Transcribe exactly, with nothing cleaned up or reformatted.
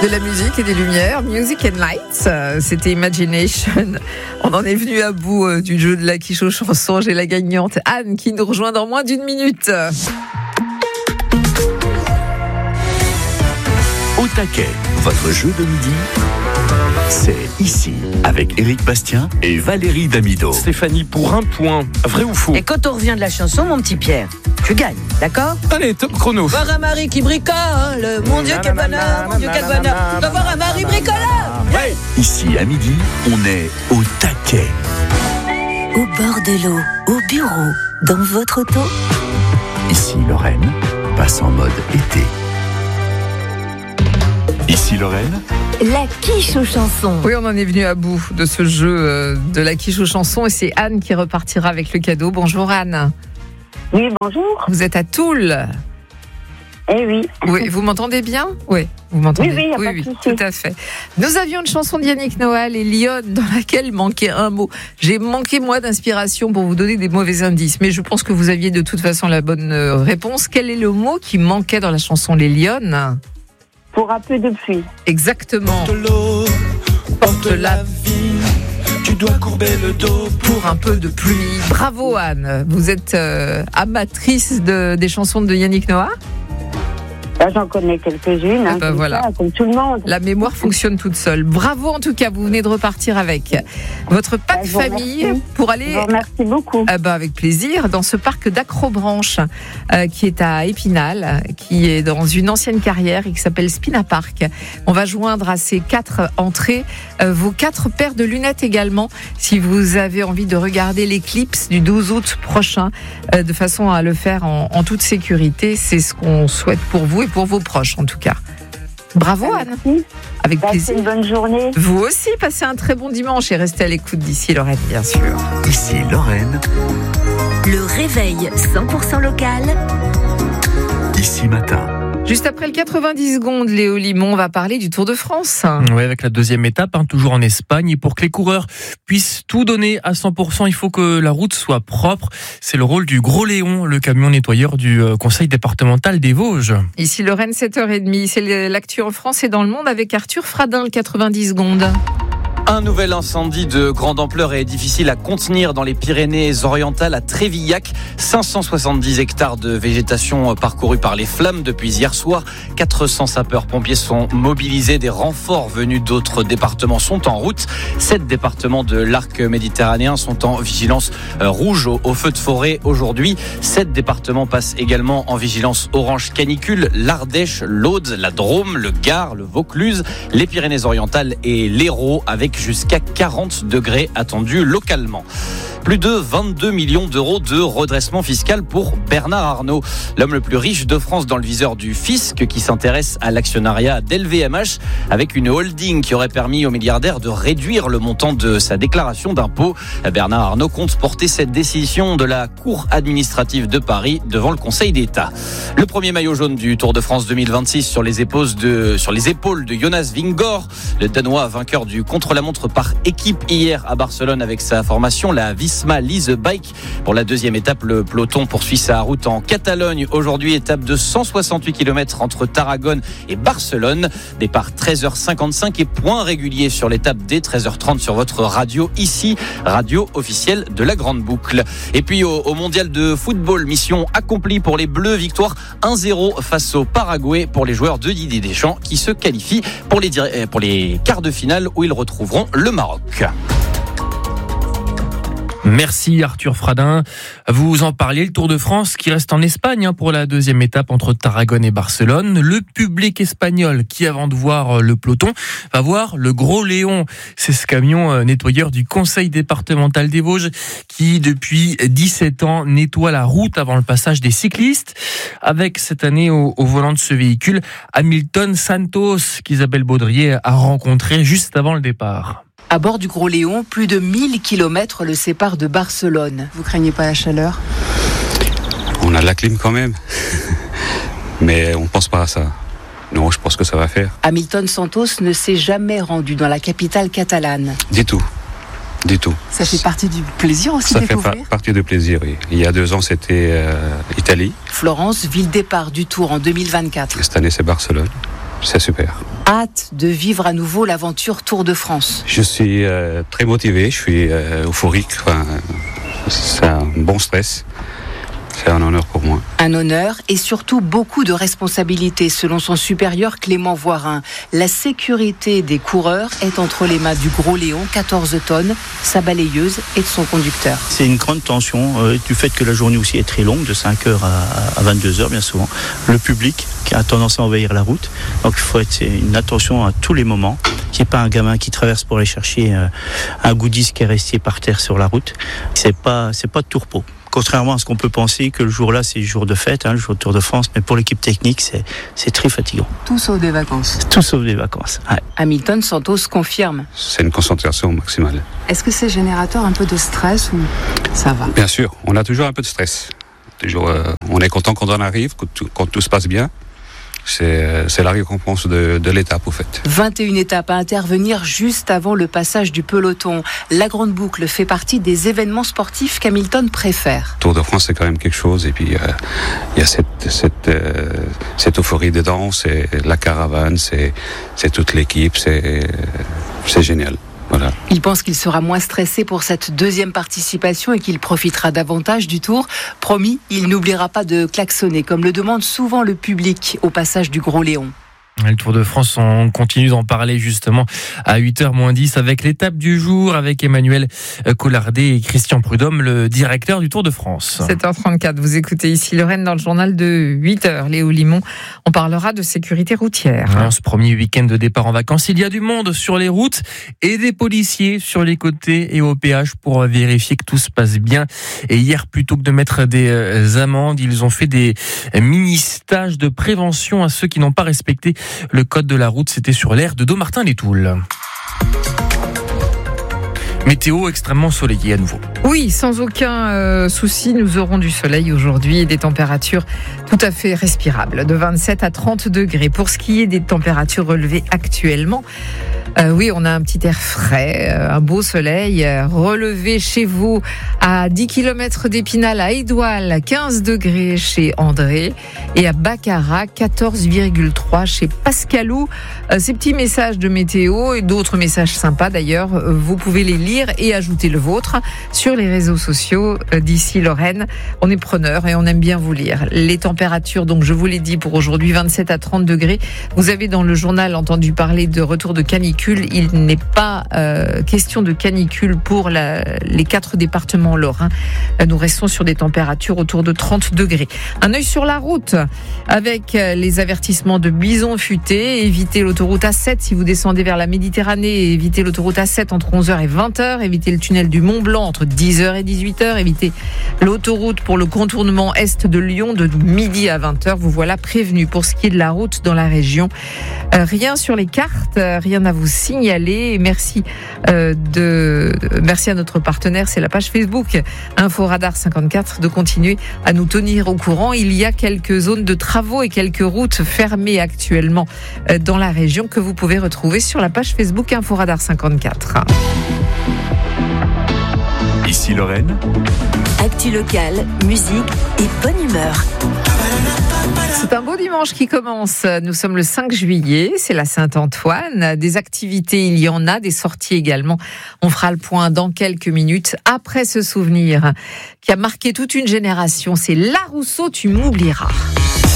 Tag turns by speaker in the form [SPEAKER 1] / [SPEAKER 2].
[SPEAKER 1] De la musique et des lumières, Music and Lights, euh, c'était Imagination. On en est venu à bout euh, du jeu de la quiche aux chansons. J'ai la gagnante Anne qui nous rejoint dans moins d'une minute.
[SPEAKER 2] Au taquet, votre jeu de midi, c'est ici, avec Éric Bastien et Valérie Damido.
[SPEAKER 3] Stéphanie, pour un point, vrai ou faux?
[SPEAKER 4] Et quand on revient de la chanson, mon petit Pierre, tu gagnes, d'accord?
[SPEAKER 3] Allez, top chrono.
[SPEAKER 4] Voir un mari qui bricole, mon Dieu quel bonheur, mon Dieu quel bonheur, de voir un mari bricoleur.
[SPEAKER 3] Ouais.
[SPEAKER 2] Ici, à midi, on est au taquet.
[SPEAKER 5] Au bord de l'eau, au bureau, dans votre auto.
[SPEAKER 2] Ici, Lorraine passe en mode été. Ici, Lorraine.
[SPEAKER 5] La quiche aux chansons.
[SPEAKER 1] Oui, on en est venu à bout de ce jeu euh, de la quiche aux chansons et c'est Anne qui repartira avec le cadeau. Bonjour Anne.
[SPEAKER 6] Oui, bonjour.
[SPEAKER 1] Vous êtes à Toul.
[SPEAKER 6] Eh oui.
[SPEAKER 1] Oui, vous m'entendez bien? Oui, vous m'entendez.
[SPEAKER 6] Oui, oui, y a
[SPEAKER 1] oui,
[SPEAKER 6] pas de
[SPEAKER 1] oui,
[SPEAKER 6] souci.
[SPEAKER 1] tout à fait. Nous avions une chanson de Yannick Noah et Lyon dans laquelle manquait un mot. J'ai manqué moi d'inspiration pour vous donner des mauvais indices, mais je pense que vous aviez de toute façon la bonne réponse. Quel est le mot qui manquait dans la chanson Les Lyonnes?
[SPEAKER 6] Pour un peu de pluie.
[SPEAKER 1] Exactement.
[SPEAKER 7] De l'eau, porte la vie, tu dois courber le dos
[SPEAKER 1] Pour un peu de pluie. Bravo Anne. Vous êtes euh, amatrice de, des chansons de Yannick Noah?
[SPEAKER 6] Là, j'en connais quelques-unes, hein,
[SPEAKER 1] Eh ben
[SPEAKER 6] comme
[SPEAKER 1] voilà.
[SPEAKER 6] ça, comme tout le monde.
[SPEAKER 1] La mémoire fonctionne toute seule. Bravo en tout cas, vous venez de repartir avec votre pack
[SPEAKER 6] Ben, je vous
[SPEAKER 1] famille
[SPEAKER 6] remercie.
[SPEAKER 1] pour
[SPEAKER 6] Je
[SPEAKER 1] aller
[SPEAKER 6] vous remercie beaucoup.
[SPEAKER 1] eh ben, avec plaisir dans ce parc d'Acrobranche euh, qui est à Épinal, qui est dans une ancienne carrière et qui s'appelle Spina Park. On va joindre à ces quatre entrées euh, vos quatre paires de lunettes également si vous avez envie de regarder l'éclipse du douze août prochain euh, de façon à le faire en, en toute sécurité. C'est ce qu'on souhaite pour vous et pour vos proches en tout cas. Bravo Anne,
[SPEAKER 6] Merci.
[SPEAKER 1] avec
[SPEAKER 6] Passez
[SPEAKER 1] plaisir.
[SPEAKER 6] une bonne journée.
[SPEAKER 1] Vous aussi, passez un très bon dimanche et restez à l'écoute d'ici Lorraine, bien sûr.
[SPEAKER 2] Ici, Lorraine.
[SPEAKER 5] Le réveil cent pour cent local.
[SPEAKER 2] Ici, matin.
[SPEAKER 1] Juste après le quatre-vingt-dix secondes, Léo Limon va parler du Tour de France.
[SPEAKER 3] Oui, avec la deuxième étape, hein, toujours en Espagne. Et pour que les coureurs puissent tout donner à cent pour cent, il faut que la route soit propre. C'est le rôle du Gros Léon, le camion nettoyeur du euh, conseil départemental des Vosges.
[SPEAKER 1] Ici Lorraine, sept heures trente, c'est l'actu en France et dans le monde avec Arthur Fradin, le quatre-vingt-dix secondes.
[SPEAKER 8] Un nouvel incendie de grande ampleur est difficile à contenir dans les Pyrénées-Orientales à Trévillac. cinq cent soixante-dix hectares de végétation parcourus par les flammes depuis hier soir. quatre cents sapeurs-pompiers sont mobilisés. Des renforts venus d'autres départements sont en route. Sept départements de l'arc méditerranéen sont en vigilance rouge au, au feu de forêt aujourd'hui. Sept départements passent également en vigilance orange canicule. L'Ardèche, l'Aude, la Drôme, le Gard, le Vaucluse, les Pyrénées-Orientales et l'Hérault avec jusqu'à quarante degrés attendus localement. Plus de vingt-deux millions d'euros de redressement fiscal pour Bernard Arnault, l'homme le plus riche de France dans le viseur du fisc qui s'intéresse à l'actionnariat d'L V M H avec une holding qui aurait permis au milliardaire de réduire le montant de sa déclaration d'impôt. Bernard Arnault compte porter cette décision de la Cour administrative de Paris devant le Conseil d'État. Le premier maillot jaune du Tour de France deux mille vingt-six sur les épaules de, sur les épaules de Jonas Vingegaard, le Danois vainqueur du contre-la-montre par équipe hier à Barcelone avec sa formation, la Visma Lease Bike. Pour la deuxième étape, le peloton poursuit sa route en Catalogne. Aujourd'hui, étape de cent soixante-huit kilomètres entre Tarragone et Barcelone. Départ treize heures cinquante-cinq et point régulier sur l'étape dès treize heures trente sur votre radio ici, radio officielle de la Grande Boucle. Et puis au, au mondial de football, mission accomplie pour les Bleus, victoire un zéro face au Paraguay pour les joueurs de Didier Deschamps qui se qualifient pour les, pour les quarts de finale où ils retrouveront le Maroc.
[SPEAKER 3] Merci Arthur Fradin. Vous en parliez, le Tour de France qui reste en Espagne hein, pour la deuxième étape entre Tarragone et Barcelone. Le public espagnol qui, avant de voir le peloton, va voir le Gros Léon. C'est ce camion nettoyeur du conseil départemental des Vosges qui, depuis dix-sept ans, nettoie la route avant le passage des cyclistes. Avec cette année au, au volant de ce véhicule, Hamilton Santos, qu'Isabelle Baudrier a rencontré juste avant le départ.
[SPEAKER 9] À bord du Gros Léon, plus de mille kilomètres le séparent de Barcelone. Vous craignez pas la chaleur ?
[SPEAKER 10] On a de la clim quand même, mais on pense pas à ça. Non, je pense que ça va faire.
[SPEAKER 9] Hamilton Santos ne s'est jamais rendu dans la capitale catalane.
[SPEAKER 10] Du tout, du tout.
[SPEAKER 9] Ça fait partie du plaisir aussi
[SPEAKER 10] Ça
[SPEAKER 9] de
[SPEAKER 10] fait
[SPEAKER 9] découvrir.
[SPEAKER 10] pa- partie du plaisir, oui. Il y a deux ans, c'était euh, Italie.
[SPEAKER 9] Florence, ville départ du Tour en deux mille vingt-quatre.
[SPEAKER 10] Cette année, c'est Barcelone. C'est super.
[SPEAKER 9] hâte de vivre à nouveau l'aventure Tour de France.
[SPEAKER 10] Je suis euh, très motivé, je suis euh, euphorique. Enfin, c'est un bon stress. C'est un honneur pour moi.
[SPEAKER 9] Un honneur et surtout beaucoup de responsabilités, selon son supérieur Clément Voirin. La sécurité des coureurs est entre les mains du Gros Léon, quatorze tonnes, sa balayeuse et de son conducteur.
[SPEAKER 11] C'est une grande tension euh, du fait que la journée aussi est très longue, de cinq heures à, à vingt-deux heures bien souvent. Le public qui a tendance à envahir la route. Donc il faut être une attention à tous les moments. Qu'il n'y ait pas un gamin qui traverse pour aller chercher euh, un goodies qui est resté par terre sur la route. C'est pas, c'est pas de tourpeau. Contrairement à ce qu'on peut penser que le jour-là, c'est le jour de fête, hein, le jour de Tour de France, mais pour l'équipe technique, c'est, c'est très fatigant.
[SPEAKER 9] Tout sauf des vacances.
[SPEAKER 11] Tout sauf des vacances, ouais.
[SPEAKER 9] Hamilton Santos confirme.
[SPEAKER 10] C'est une concentration maximale.
[SPEAKER 9] Est-ce que c'est générateur un peu de stress ou ça va ?
[SPEAKER 10] Bien sûr, on a toujours un peu de stress. Toujours, euh, on est content quand on arrive, quand tout, quand tout se passe bien. C'est, c'est la récompense de, de l'étape, au fait.
[SPEAKER 9] vingt et une étapes à intervenir juste avant le passage du peloton. La Grande Boucle fait partie des événements sportifs qu'Hamilton préfère.
[SPEAKER 10] Tour de France, c'est quand même quelque chose. Et puis, il euh, y a cette, cette, euh, cette euphorie dedans. C'est la caravane, c'est, c'est toute l'équipe. C'est, c'est génial. Voilà.
[SPEAKER 9] Il pense qu'il sera moins stressé pour cette deuxième participation et qu'il profitera davantage du Tour. Promis, il n'oubliera pas de klaxonner, comme le demande souvent le public au passage du Gros Léon.
[SPEAKER 3] Le Tour de France, on continue d'en parler justement à huit heures moins dix avec l'étape du jour avec Emmanuel Collardet et Christian Prudhomme, le directeur du Tour de France.
[SPEAKER 1] sept heures trente-quatre, vous écoutez ici Lorraine dans le journal de huit heures. Léo Limon, on parlera de sécurité routière.
[SPEAKER 3] Alors, ce premier week-end de départ en vacances, il y a du monde sur les routes et des policiers sur les côtés et au péage pour vérifier que tout se passe bien. Et hier, plutôt que de mettre des amendes, ils ont fait des mini-stages de prévention à ceux qui n'ont pas respecté le code de la route. C'était sur l'aire de Dommartin-les-Toules. Météo extrêmement ensoleillée à nouveau.
[SPEAKER 1] Oui, sans aucun euh, souci, nous aurons du soleil aujourd'hui et des températures tout à fait respirables, de vingt-sept à trente degrés. Pour ce qui est des températures relevées actuellement, euh, oui, on a un petit air frais, euh, un beau soleil, euh, relevé chez vous à dix kilomètres d'Épinal, à Édoual, quinze degrés chez André, et à Baccarat, quatorze virgule trois chez Pascalou. Euh, ces petits messages de météo et d'autres messages sympas d'ailleurs, euh, vous pouvez les lire et ajouter le vôtre sur les réseaux sociaux d'ici Lorraine. On est preneurs et on aime bien vous lire. Les températures, donc je vous l'ai dit pour aujourd'hui, vingt-sept à trente degrés. Vous avez dans le journal entendu parler de retour de canicule. Il n'est pas euh, question de canicule pour la, les quatre départements lorrains. Nous restons sur des températures autour de trente degrés. Un œil sur la route avec les avertissements de bison futé. Évitez l'autoroute A sept si vous descendez vers la Méditerranée. Évitez l'autoroute A sept entre onze heures et vingt heures. Évitez le tunnel du Mont Blanc entre dix heures et dix-huit heures. Évitez l'autoroute pour le contournement est de Lyon de midi à vingt heures. Vous voilà prévenus. Pour ce qui est de la route dans la région, euh, rien sur les cartes, euh, rien à vous signaler. Merci euh, de, de merci à notre partenaire, c'est la page Facebook Info Radar cinquante-quatre, de continuer à nous tenir au courant. Il y a quelques zones de travaux et quelques routes fermées actuellement euh, dans la région que vous pouvez retrouver sur la page Facebook Info Radar cinquante-quatre.
[SPEAKER 2] Ici Lorraine.
[SPEAKER 5] Actu locale, musique et bonne humeur.
[SPEAKER 1] C'est un beau dimanche qui commence. Nous sommes le cinq juillet, c'est la Saint-Antoine. Des activités, il y en a, des sorties également. On fera le point dans quelques minutes. Après ce souvenir qui a marqué toute une génération, c'est La Rousseau, tu m'oublieras.